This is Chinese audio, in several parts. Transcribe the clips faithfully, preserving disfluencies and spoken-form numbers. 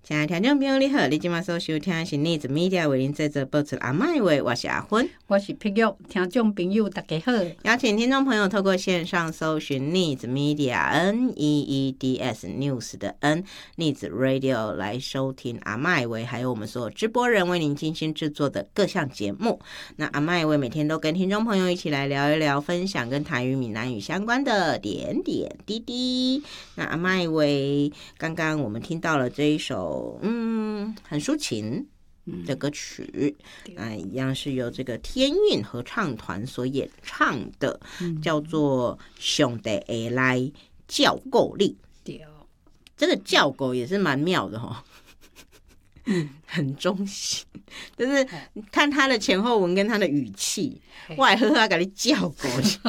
亲爱的听众朋友你好，你现在所收听的是逆子 media 为您制作播出阿麦话，我是阿芬， 我是碧玉。听众朋友大家好， 邀请听众朋友透过线上搜寻逆子 media N E E D S News 的 N 逆子 Radio 来收听阿麦话，还有我们所有直播人为您精心制作的各项节目。那阿麦话每天都跟听众朋友一起来聊一聊，分享跟台语闽南语相关的点点滴滴。那阿麦话刚刚我们听到了这一首嗯，很抒情的歌曲，那、嗯、一样是由这个天韵合唱团所演唱的，嗯、叫做《上帝会来照顾你》。这个照顾也是蛮妙的哈、哦，很中性，就是看他的前后文跟他的语气，外呵他给你照顾。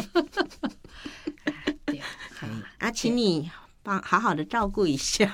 啊，请你帮好好的照顾一下。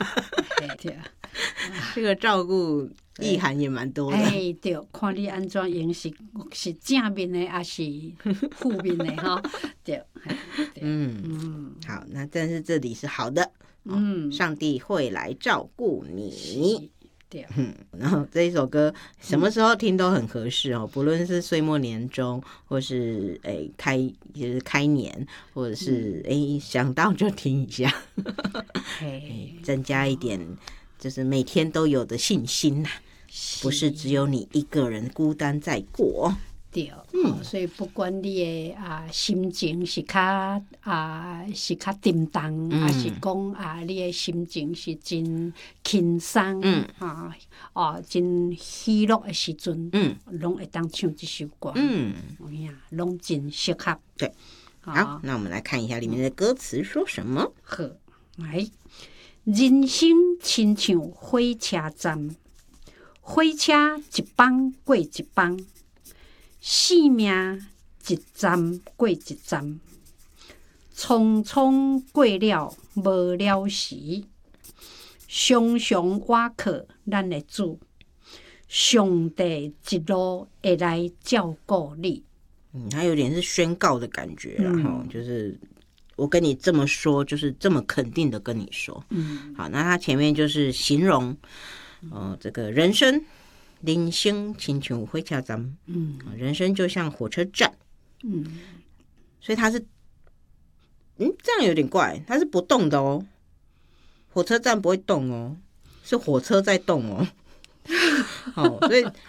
这个照顾意涵也蛮多的。 哎，对，看你安怎用是是正面的还是负面的哈？对， 嗯嗯，好，那但是这里是好的，嗯，上帝会来照顾你。 对， 嗯，然后这一首歌什么时候听都很合适哦，不论是岁末年终，或是诶开就是开年，或者是诶想到就听一下，增加一点。就是每天都有的信心呐、啊，不是只有你一个人孤单在过。 对，嗯哦、所以不管你的啊心情是较啊是较沉重，还、嗯、是讲啊你的心情是真轻松，嗯啊哦真喜乐的时阵，嗯，拢会当唱这首歌，嗯，哎呀，拢真适合。 对，好，那我们来看一下里面的歌词说什么。 好，来。人生亲像火车站，火车一班过一班，生命一站过一站，匆匆过了无了时，常常倚靠咱的主，上帝一路会来照顾你。 嗯，它有点是宣告的感觉啦，然后、嗯、就是。我跟你这么说，就是这么肯定的跟你说。嗯，好，那他前面就是形容，呃，这个人生，人生亲像火车站，嗯，人生就像火车站，嗯，所以他是，嗯，这样有点怪，它是不动的哦，火车站不会动哦，是火车在动哦。哦，所以